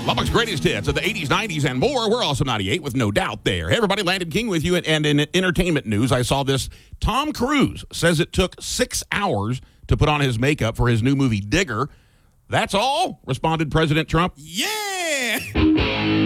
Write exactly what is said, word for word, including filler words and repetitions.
Lubbock's greatest hits of the eighties, nineties, and more. We're also ninety-eight with no doubt there. Hey, everybody, Landon King with you. And in entertainment news, I saw this. Tom Cruise says it took six hours to put on his makeup for his new movie, Digger. That's all, responded President Trump. Yeah!